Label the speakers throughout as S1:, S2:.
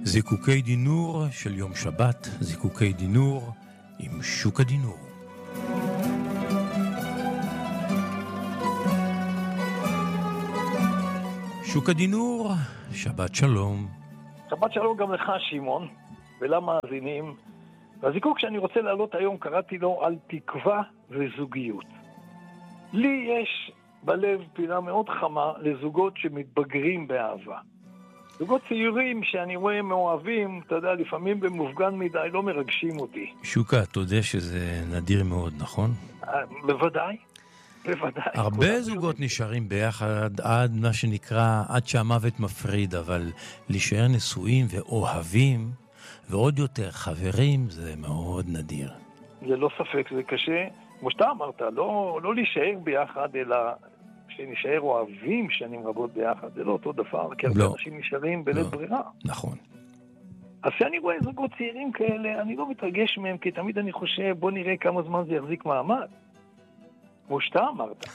S1: זיקוקי דינור של יום שבת, זיקוקי דינור עם שוק הדינור. שוק הדינור, שבת שלום.
S2: שבת שלום גם לך שמעון ולמאזינים. והזיקוק שאני רוצה להעלות היום קראתי לו על תקווה וזוגיות. לי יש בלב פינה מאוד חמה לזוגות שמתבגרים באהבה. זוגות צעירים שאני רואה מאוהבים, אתה יודע, לפעמים במופגן מדי, לא מרגשים אותי.
S1: שוקה, אתה יודע שזה נדיר מאוד, נכון?
S2: בוודאי, בוודאי.
S1: הרבה זוגות נשארים ביחד עד מה שנקרא, עד שהמוות מפריד, אבל להישאר נשואים ואוהבים, ועוד יותר חברים, זה מאוד נדיר.
S2: זה לא ספק, זה קשה. כמו שאתה אמרת, לא להישאר ביחד, אלא שנשאר אוהבים שנים רבות ביחד. זה לא אותו דבר, כי הרבה אנשים נשארים בלית ברירה.
S1: נכון.
S2: אז כשאני רואה זוגות צעירים כאלה, אני לא מתרגש מהם, כי תמיד אני חושב, בוא נראה כמה זמן זה יחזיק מעמד. כמו שאתה אמרת.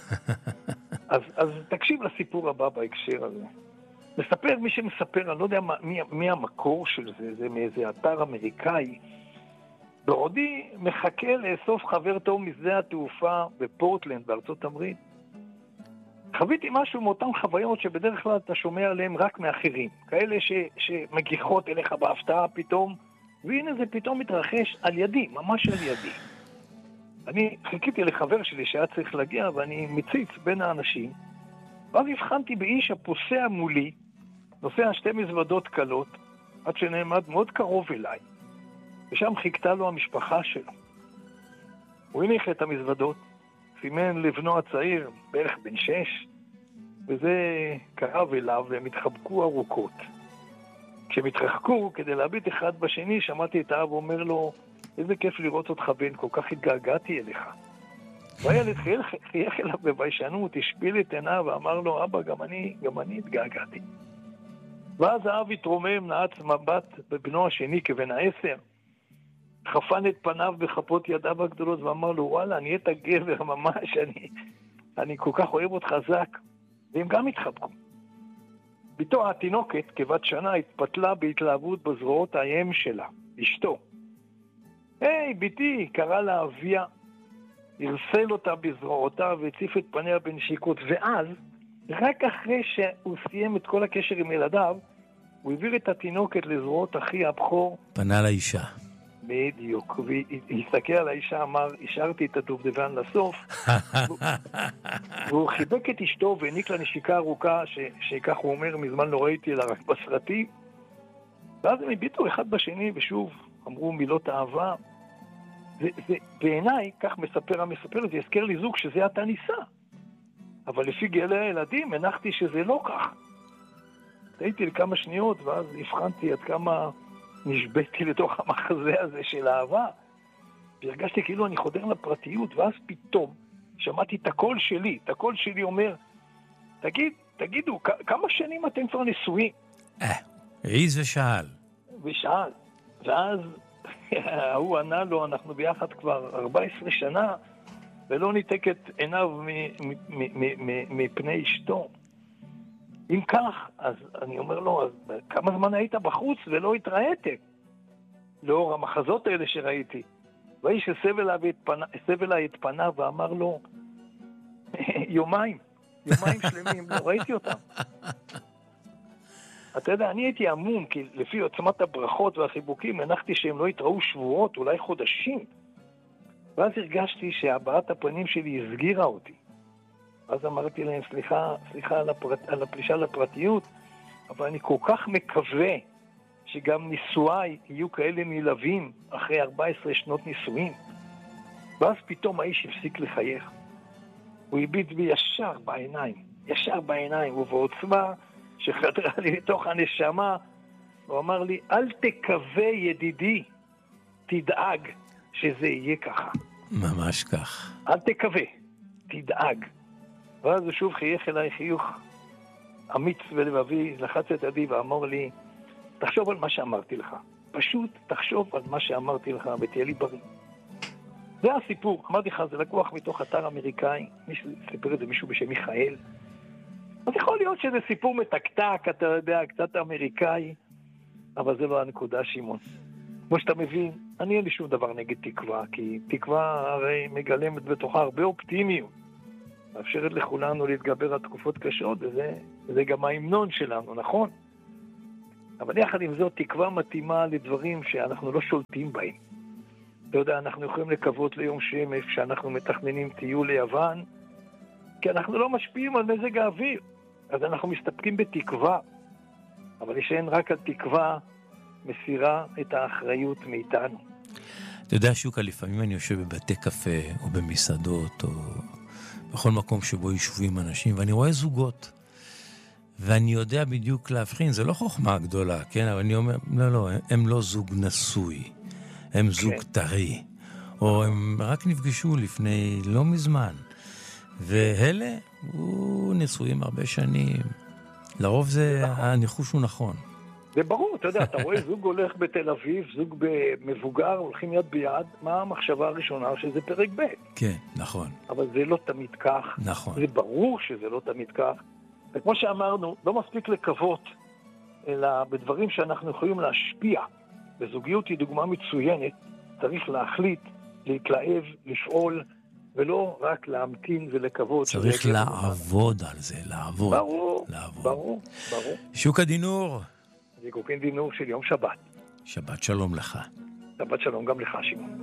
S2: אז תקשיב לסיפור הבא בהקשר הזה. מספר מי שמספר, אני לא יודע מי המקור של זה, זה מאיזה אתר אמריקאי. בעודי מחכה לאסוף חבר טוב משדה התעופה בפורטלנד בארצות הברית. חוויתי משהו מאותן חוויות שבדרך כלל אתה שומע עליהם רק מאחרים. כאלה שמגיחות אליך בהפתעה פתאום, והנה זה פתאום מתרחש על ידי, ממש על ידי. אני חיכיתי לחבר שלי שהיה צריך להגיע, ואני מציץ בין האנשים, ואז הבחנתי באיש הפוסע מולי, נוסע 2 מזוודות קלות, עד שנעמד מאוד קרוב אליי, ושם חיכתה לו המשפחה שלו. הוא הניח את המזוודות, סימן לבנו הצעיר, בערך בן 6, וזה קרב אליו, והם התחבקו ארוכות. כשהם התרחקו, כדי להביט אחד בשני, שמעתי את האב ואומר לו, איזה כיף לראות אותך בן, כל כך התגעגעתי אליך. והילד חייך אליו בביישנות, השפיל את עיניו ואמר לו, אבא, גם אני התגעגעתי. ואז האב התרומם, נעץ מבט בבנו השני כבן 10, חפן את פניו בכפות ידיו הגדולות ואמר לו, וואלה, אני את הגבר ממש, אני כל כך אוהב אותך חזק. והם גם התחבקו. ביתו התינוקת, כבת שנה, התפתלה בהתלהבות בזרועות האם שלה, אשתו. היי, ביתי, קרא לה אביה, הרסל אותה בזרועותיו והציף את פניה בנשיקות, ואז, רק אחרי שהוא סיים את כל הקשר עם ילדיו, הוא העביר את התינוקת לזרועות אחי הבכור.
S1: פנה לאישה.
S2: בדיוק, והסתכל על האישה, אמר, השארתי את הדובדבן לסוף, והוא חיבק את אשתו והעניק לה נשיקה ארוכה, שכך הוא אומר, מזמן לא ראיתי לה רק בסרטים, ואז הם הביטו אחד בשני, ושוב אמרו מילות אהבה. זה בעיניי, כך מספר המספר, זה יזכר לי זוג שזה אתה ניסה, אבל לפי גלי הילדים הנחתי שזה לא כך. הייתי לכמה שניות, ואז הבחנתי עד כמה נשבתי לתוך המחזה הזה של אהבה, והרגשתי כאילו אני חודר לפרטיות, ואז פתאום שמעתי את הקול שלי אומר, תגידו, כמה שנים אתם כבר נשואים?
S1: העיז ושאל.
S2: ואז הוא ענה לו, אנחנו ביחד כבר 14 שנה, ולא ניתק את עיניו מפני אשתו. אם כך, אז אני אומר לו, אז כמה זמן היית בחוץ ולא התראיתם? לאור המחזות האלה שראיתי. והאיש הסב אליי את פניו ואמר לו, יומיים שלמים, לא ראיתי אותם. אתה יודע, אני הייתי עמום, כי לפי עוצמת הברכות והחיבוקים, הנחתי שהם לא התראו שבועות, אולי חודשים. ואז הרגשתי שהבעת הפנים שלי הסגירה אותי. אז אמרתי להם, סליחה על הפלישה לפרטיות, אבל אני כל כך מקווה שגם נישואיי יהיו כאלה נלהבים אחרי 14 שנות נישואים. ואז פתאום האיש הפסיק לחייך. הוא הביט בי ישר בעיניים, ובעוצמה שחדרה לי לתוך הנשמה, הוא אמר לי, אל תקווה ידידי, תדאג שזה יהיה ככה.
S1: ממש כך.
S2: אל תקווה, תדאג. ואז הוא שוב חייך אליי חיוך אמיץ ולבבי, לחץ את ידי ואמר לי, תחשוב על מה שאמרתי לך. פשוט תחשוב על מה שאמרתי לך ותהיה לי בריא. זה הסיפור. אמרתי לך, זה לקוח מתוך אתר אמריקאי. מישהו סיפר את זה, מישהו בשם מיכאל. אז יכול להיות שזה סיפור מתקתק, אתה יודע, קצת אמריקאי. אבל זה לא הנקודה, שמעון. כמו שאתה מבין, אני אין לי שום דבר נגד תקווה, כי תקווה הרי מגלמת בתוכה הרבה אופטימיות. מאפשרת לכולנו להתגבר על תקופות קשות, וזה גם ההמנון שלנו, נכון? אבל יחד עם זאת, תקווה מתאימה לדברים שאנחנו לא שולטים בהם. אתה יודע, אנחנו יכולים לקוות ליום שמש כשאנחנו מתכננים טיול ליוון, כי אנחנו לא משפיעים על מזג האוויר. אז אנחנו מסתפקים בתקווה. אבל ישען רק על תקווה מסירה את האחריות מאיתנו.
S1: אתה יודע, שוקה, לפעמים אני יושב בבתי קפה או במסעדות או בכל מקום שבו ישובים אנשים, ואני רואה זוגות. ואני יודע בדיוק להבחין, זה לא חוכמה גדולה, כן? אבל אני אומר, לא, הם לא זוג נשוי, הם זוג טרי, או הם רק נפגשו לפני לא מזמן, ואלה, נשואים הרבה שנים. לרוב זה, הניחוש הוא נכון.
S2: זה ברור, אתה יודע, אתה רואה זוג הולך בתל אביב, זוג במבוגר, הולכים יד ביד, מה המחשבה הראשונה? שזה פרק ב'.
S1: כן, נכון.
S2: אבל זה לא תמיד כך.
S1: נכון.
S2: זה ברור שזה לא תמיד כך. וכמו שאמרנו, לא מספיק לקוות, אלא בדברים שאנחנו יכולים להשפיע. וזוגיות היא דוגמה מצוינת, צריך להחליט, להתלהב, לפעול, ולא רק להמתין ולקוות.
S1: צריך לעבוד על זה, לעבוד.
S2: ברור.
S1: שוקה דינור.
S2: זיקוקין דינור של יום שבת.
S1: שבת שלום לך.
S2: שבת שלום גם לך, שמעון.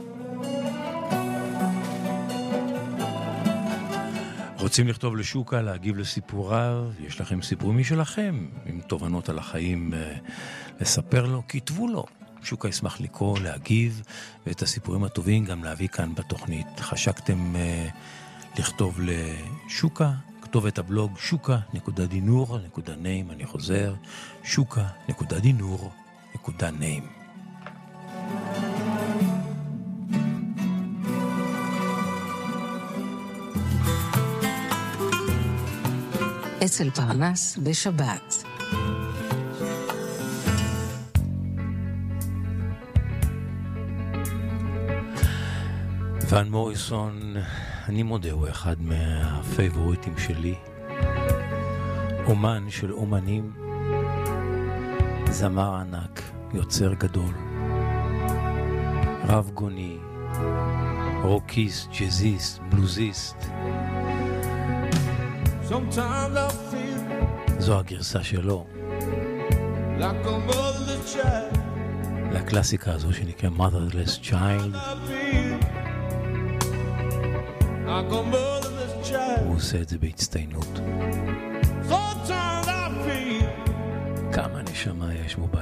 S1: רוצים לכתוב לשוקה, להגיב לסיפוריו, יש לכם סיפורים משלכם, עם תובנות על החיים לספר לו, כתבו לו. שוקה ישמח לקרוא, להגיב, ואת הסיפורים הטובים גם להביא כאן בתוכנית. חשקתם לכתוב לשוקה, כתוב את הבלוג shuka.dinur.name, אני חוזר, shuka.dinur.name.
S3: אצל פרנס בשבת.
S1: ון מוריסון, אני מודה, הוא אחד מהפייבוריטים שלי. אומן של אומנים, זמר ענק, יוצר גדול, רב גוני, רוקיסט, ג'זיסט, בלוזיסט. זו הגרסה שלו לקלאסיקה הזו שנקרא Motherless Child. הוא עושה את זה בהצטיינות. כמה נשמה יש בו